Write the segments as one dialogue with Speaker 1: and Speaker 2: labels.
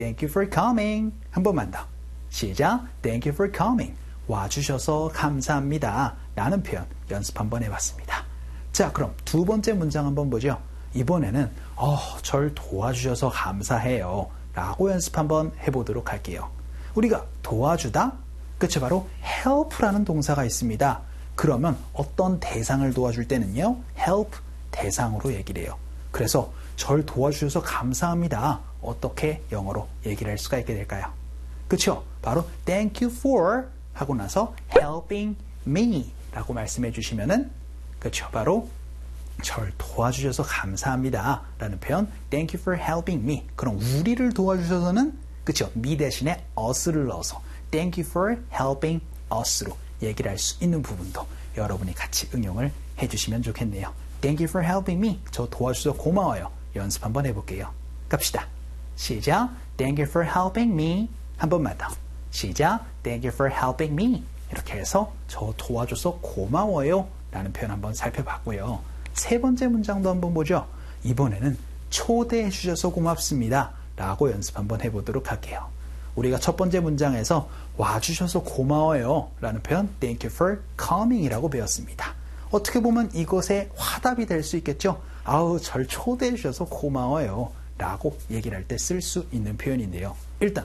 Speaker 1: Thank you for coming. 한 번만 더. 시작. Thank you for coming. 와주셔서 감사합니다. 라는 표현 연습 한번 해봤습니다. 자, 그럼 두 번째 문장 한번 보죠. 이번에는 절 도와주셔서 감사해요. 라고 연습 한번 해보도록 할게요. 우리가 도와주다? 그쵸, 바로 help라는 동사가 있습니다. 그러면 어떤 대상을 도와줄 때는요, help 대상으로 얘기를 해요. 그래서 절 도와주셔서 감사합니다. 어떻게 영어로 얘기를 할 수가 있게 될까요? 그쵸? 바로 thank you for 하고 나서 helping me 라고 말씀해 주시면은, 그쵸? 바로 절 도와주셔서 감사합니다 라는 표현 thank you for helping me. 그럼 우리를 도와주셔서는, 그쵸? me 대신에 us를 넣어서 thank you for helping us로 얘기를 할 수 있는 부분도 여러분이 같이 응용을 해주시면 좋겠네요. Thank you for helping me. 저 도와주셔서 고마워요. 연습 한번 해볼게요. 갑시다. 시작. Thank you for helping me. 한 번만 더. 시작. Thank you for helping me. 이렇게 해서 저 도와줘서 고마워요 라는 표현 한번 살펴봤고요. 세 번째 문장도 한번 보죠. 이번에는 초대해 주셔서 고맙습니다 라고 연습 한번 해보도록 할게요. 우리가 첫 번째 문장에서 와주셔서 고마워요 라는 표현 Thank you for coming 이라고 배웠습니다. 어떻게 보면 이것의 화답이 될 수 있겠죠. 아우, 절 초대해 주셔서 고마워요 라고 얘기를 할 때 쓸 수 있는 표현인데요. 일단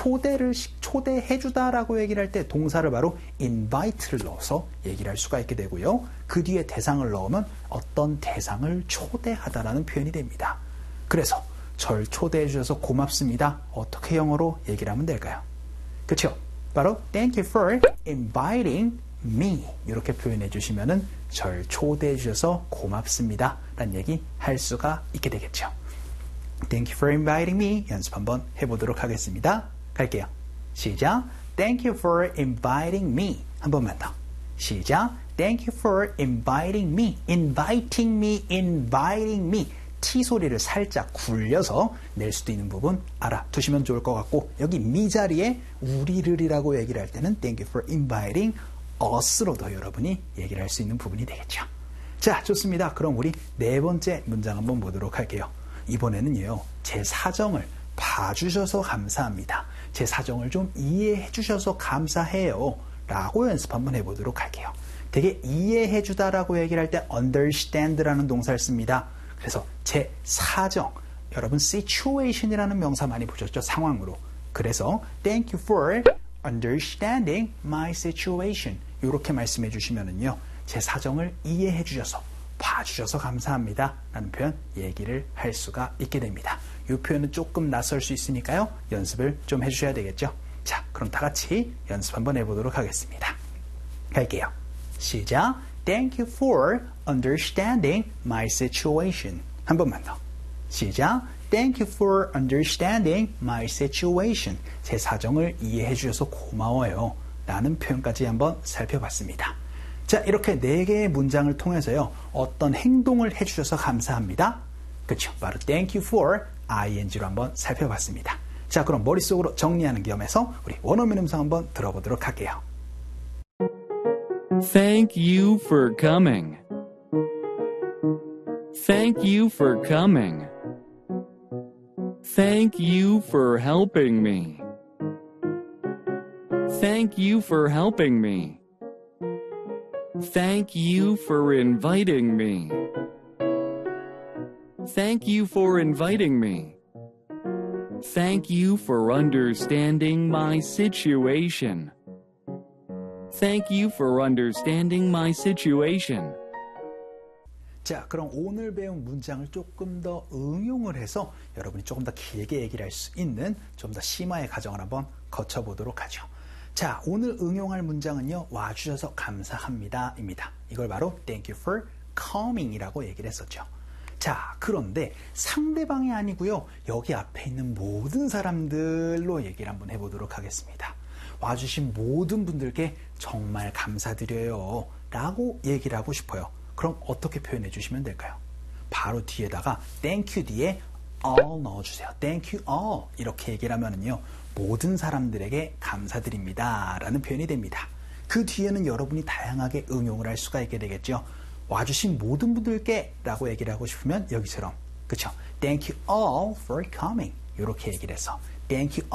Speaker 1: 초대해 주다 라고 얘기를 할 때 동사를 바로 invite를 넣어서 얘기를 할 수가 있게 되고요. 그 뒤에 대상을 넣으면 어떤 대상을 초대하다라는 표현이 됩니다. 그래서 절 초대해 주셔서 고맙습니다. 어떻게 영어로 얘기를 하면 될까요? 그렇죠? 바로 Thank you for inviting me 이렇게 표현해 주시면은 절 초대해 주셔서 고맙습니다 라는 얘기 할 수가 있게 되겠죠. Thank you for inviting me 연습 한번 해보도록 하겠습니다. 갈게요. 시작. Thank you for inviting me. 한 번만 더. 시작. Thank you for inviting me. Inviting me, inviting me. T 소리를 살짝 굴려서 낼 수도 있는 부분 알아두시면 좋을 것 같고, 여기 me 자리에 우리를이라고 얘기를 할 때는 Thank you for inviting us로도 여러분이 얘기를 할 수 있는 부분이 되겠죠. 자, 좋습니다. 그럼 우리 네 번째 문장 한번 보도록 할게요. 이번에는요, 제 사정을 봐주셔서 감사합니다. 제 사정을 좀 이해해 주셔서 감사해요 라고 연습 한번 해보도록 할게요. 되게 이해해 주다라고 얘기를 할 때 understand라는 동사를 씁니다. 그래서 제 사정, 여러분 situation이라는 명사 많이 보셨죠? 상황으로. 그래서 thank you for understanding my situation 이렇게 말씀해 주시면은요, 제 사정을 이해해 주셔서 봐주셔서 감사합니다 라는 표현 얘기를 할 수가 있게 됩니다. 이 표현은 조금 낯설 수 있으니까요, 연습을 좀 해주셔야 되겠죠. 자, 그럼 다 같이 연습 한번 해보도록 하겠습니다. 갈게요. 시작. Thank you for understanding my situation. 한 번만 더. 시작. Thank you for understanding my situation. 제 사정을 이해해 주셔서 고마워요 라는 표현까지 한번 살펴봤습니다. 자, 이렇게 4개의 문장을 통해서요, 어떤 행동을 해주셔서 감사합니다. 그렇죠. 바로 thank you for ing로 한번 살펴봤습니다. 자, 그럼 머릿속으로 정리하는 겸해서 우리 원어민 음성 한번 들어보도록 할게요.
Speaker 2: Thank you for coming. Thank you for coming. Thank you for helping me. Thank you for helping me. Thank you for inviting me. Thank you for inviting me. Thank you for understanding my situation. Thank you for understanding my situation.
Speaker 1: 자, 그럼 오늘 배운 문장을 조금 더 응용을 해서 여러분이 조금 더 길게 얘기를 할 수 있는 좀 더 심화의 과정을 한번 거쳐보도록 하죠. 자, 오늘 응용할 문장은요, 와주셔서 감사합니다 입니다. 이걸 바로 Thank you for coming 이라고 얘기를 했었죠. 자, 그런데 상대방이 아니고요, 여기 앞에 있는 모든 사람들로 얘기를 한번 해보도록 하겠습니다. 와주신 모든 분들께 정말 감사드려요 라고 얘기를 하고 싶어요. 그럼 어떻게 표현해 주시면 될까요? 바로 뒤에다가 thank you 뒤에 all 넣어주세요. thank you all 이렇게 얘기를 하면은요, 모든 사람들에게 감사드립니다 라는 표현이 됩니다. 그 뒤에는 여러분이 다양하게 응용을 할 수가 있게 되겠죠. 와주신 모든 분들께 라고 얘기를 하고 싶으면 여기처럼, 그쵸? thank you all for coming 이렇게 얘기를 해서 Thank you